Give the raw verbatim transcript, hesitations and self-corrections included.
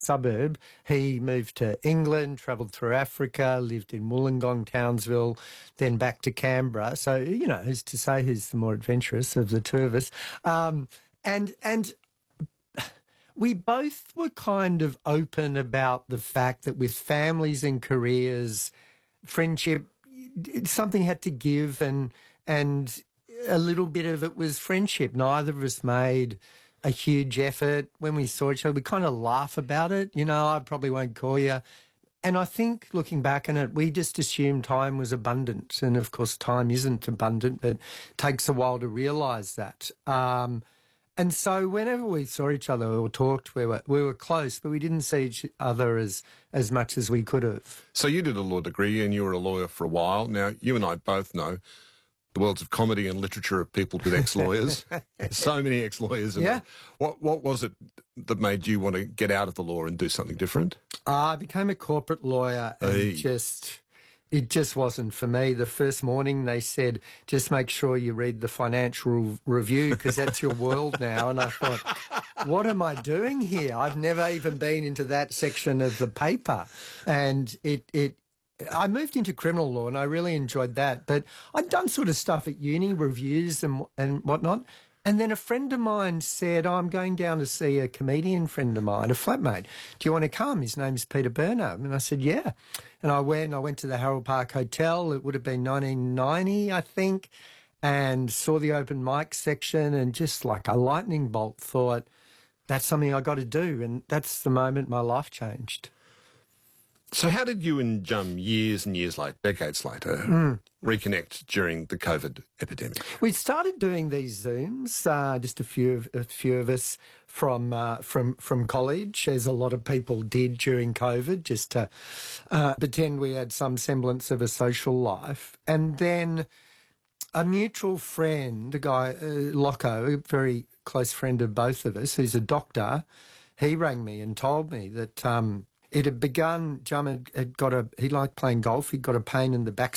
suburb. He moved to England, travelled through Africa, lived in Wollongong, Townsville, then back to Canberra. So, you know, who's to say who's the more adventurous of the two of us? Um, and and we both were kind of open about the fact that with families and careers, friendship, something had to give, and and a little bit of it was friendship. Neither of us made a huge effort. When we saw each other, we kind of laugh about it. You know, I probably won't call you. And I think looking back on it, we just assumed time was abundant. And of course, time isn't abundant, but it takes a while to realise that. Um, and so whenever we saw each other or talked, we were we were close, but we didn't see each other as, as much as we could have. So you did a law degree and you were a lawyer for a while. Now, you and I both know the worlds of comedy and literature are peopled with ex-lawyers. So many ex-lawyers. Yeah. What what was it that made you want to get out of the law and do something different? Uh, I became a corporate lawyer and Hey. just it just wasn't for me. The first morning they said, just make sure you read the Financial Review because that's your world now. And I thought, what am I doing here? I've never even been into that section of the paper. And it it I moved into criminal law and I really enjoyed that. But I'd done sort of stuff at uni, reviews and and whatnot. And then a friend of mine said, oh, I'm going down to see a comedian friend of mine, a flatmate. Do you want to come? His name's Peter Bernard. And I said, yeah. And I went, I went to the Harold Park Hotel. It would have been nineteen ninety, I think, and saw the open mic section and just like a lightning bolt thought, that's something I got to do. And that's the moment my life changed. So how did you and Jum, years and years later, decades later, Mm. reconnect during the COVID epidemic? We started doing these Zooms, uh, just a few of, a few of us from uh, from from college, as a lot of people did during COVID, just to uh, pretend we had some semblance of a social life. And then a mutual friend, a guy, uh, Locko, a very close friend of both of us, who's a doctor, he rang me and told me that um, it had begun, Jum had, had got a, he liked playing golf, he got a pain in the backside